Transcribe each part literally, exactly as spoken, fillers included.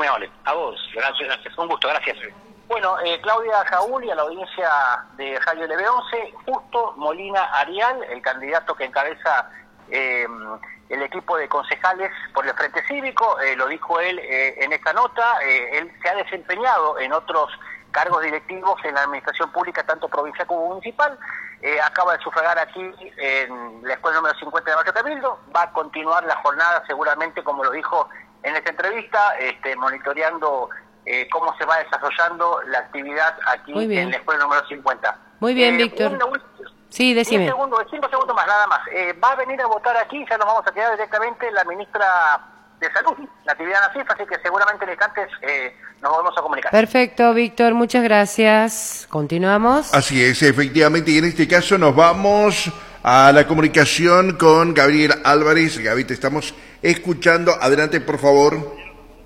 muy amable. A vos, gracias, gracias. Un gusto, gracias. Bueno, eh, Claudia Jaúl y a la audiencia de Radio L B once, Justo Molina Arial, el candidato que encabeza eh, el equipo de concejales por el Frente Cívico, eh, lo dijo él eh, en esta nota, eh, él se ha desempeñado en otros cargos directivos en la administración pública, tanto provincial como municipal, eh, acaba de sufragar aquí en la escuela número cincuenta de Barrio Cabildo, va a continuar la jornada seguramente, como lo dijo en esta entrevista, este, monitoreando eh, cómo se va desarrollando la actividad aquí en la escuela número cincuenta. Muy bien, eh, Víctor. Un, sí, decime. diez segundos, cinco segundos más, nada más. Eh, va a venir a votar aquí, ya nos vamos a quedar directamente la ministra de Salud, Natividad Nasif, así que seguramente en instantes eh, nos volvemos a comunicar. Perfecto, Víctor, muchas gracias. Continuamos. Así es, efectivamente, y en este caso nos vamos a la comunicación con Gabriel Álvarez. Gaby, te estamos escuchando. Adelante, por favor.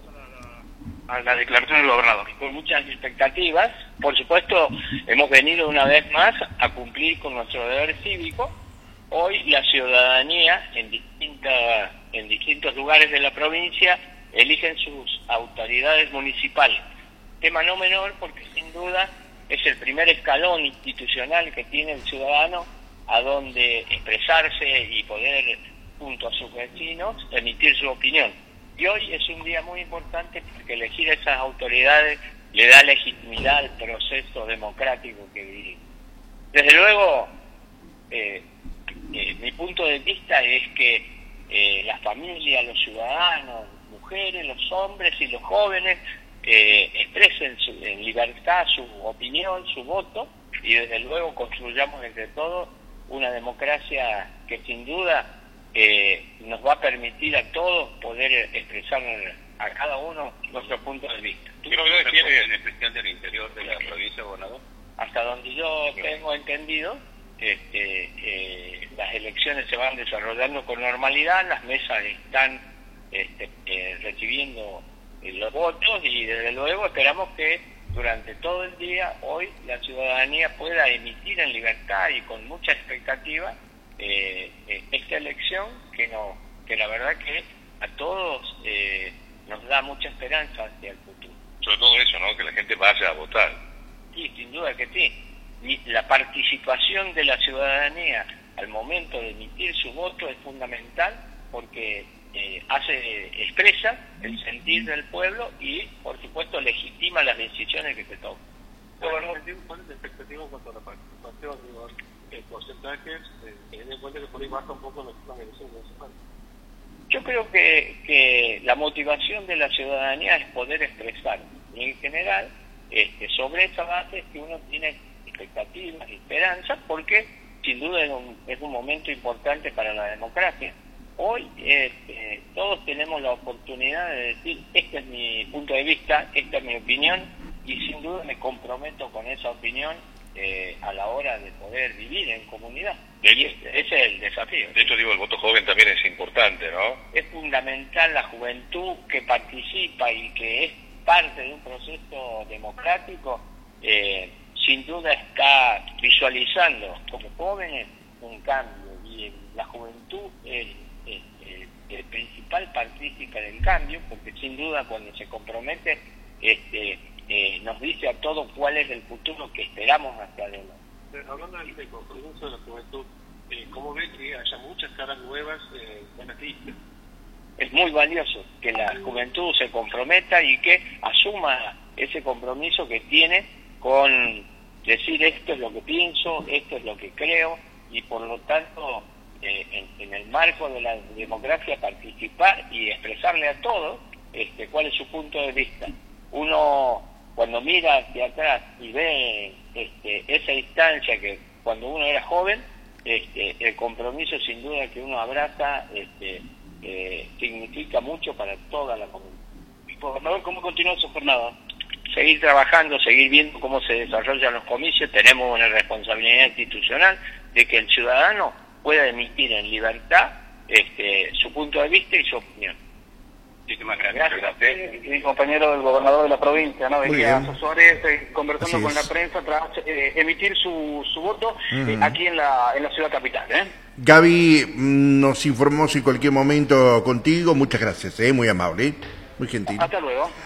A la declaración del gobernador. Con muchas expectativas, por supuesto, hemos venido una vez más a cumplir con nuestro deber cívico. Hoy la ciudadanía en distintas, en distintos lugares de la provincia eligen sus autoridades municipales. Tema no menor porque sin duda es el primer escalón institucional que tiene el ciudadano a donde expresarse y poder, junto a sus vecinos, emitir su opinión. Y hoy es un día muy importante porque elegir esas autoridades le da legitimidad al proceso democrático que vivimos. Desde luego, eh, eh, mi punto de vista es que eh, la familia, los ciudadanos, las mujeres, los hombres y los jóvenes eh, expresen su, en libertad su opinión, su voto, y desde luego construyamos entre todos una democracia que sin duda Eh, nos va a permitir a todos poder expresar a cada uno nuestro punto de vista. ¿Qué novedades tiene en especial del interior de la provincia, gobernador? Hasta donde yo tengo entendido, este, eh, las elecciones se van desarrollando con normalidad, las mesas están este, eh, recibiendo eh, los votos y desde luego esperamos que durante todo el día hoy la ciudadanía pueda emitir en libertad y con mucha expectativa Eh, eh, esta elección que no que la verdad que a todos eh, nos da mucha esperanza hacia el futuro. Sobre todo eso, ¿no? Que la gente vaya a votar. Sí, sin duda que sí. Y la participación de la ciudadanía al momento de emitir su voto es fundamental porque eh, hace expresa el sentir del pueblo y, por supuesto, legitima las decisiones que se toman. Gobernador, ¿cuál es la expectativa en cuanto a la participación? Digo, en porcentajes, eh, teniendo en cuenta que por ahí baja un poco las elecciones municipales. Yo creo que, que la motivación de la ciudadanía es poder expresar, y en general, este, sobre esa base es que uno tiene expectativas y esperanzas, porque sin duda es un, es un momento importante para la democracia. Hoy este, todos tenemos la oportunidad de decir, este es mi punto de vista, esta es mi opinión, y sin duda me comprometo con esa opinión eh, a la hora de poder vivir en comunidad. De y ese, ese es el desafío. De hecho, digo, el voto joven también es importante, ¿no? Es fundamental la juventud que participa y que es parte de un proceso democrático, eh, sin duda está visualizando como jóvenes un cambio, y la juventud es el, el, el principal partícipe del cambio, porque sin duda cuando se compromete este Eh, nos dice a todos cuál es el futuro que esperamos hacia adelante. Hablando del compromiso de la juventud, eh, ¿cómo ve que haya muchas caras nuevas eh, en las listas? Es muy valioso que la juventud se comprometa y que asuma ese compromiso que tiene con decir esto es lo que pienso, esto es lo que creo, y por lo tanto eh, en, en el marco de la democracia participar y expresarle a todos este, cuál es su punto de vista. Uno cuando mira hacia atrás y ve este, esa instancia que cuando uno era joven, este, el compromiso sin duda que uno abraza este, eh, significa mucho para toda la comunidad. Gobernador, ¿cómo continúa su jornada? Seguir trabajando, seguir viendo cómo se desarrollan los comicios. Tenemos una responsabilidad institucional de que el ciudadano pueda emitir en libertad este, su punto de vista y su opinión. Muchísimas gracias. Gracias. Mi compañero del gobernador de la provincia, ¿no? Venía a Suárez eh, conversando Así con es. la prensa tras eh, emitir su, su voto Uh-huh. eh, aquí en la, en la ciudad capital, ¿eh? Gaby, mm, nos informamos en cualquier momento contigo. Muchas gracias, ¿eh? Muy amable, muy gentil. Hasta luego.